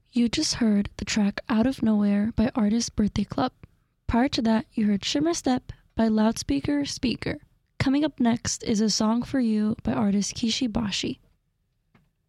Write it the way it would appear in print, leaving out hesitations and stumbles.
You just heard the track Out of Nowhere by artist Birthday Club. Prior to that, you heard Shimmer Step by Loudspeaker Speaker. Coming up next is A Song for You by artist Kishi Bashi.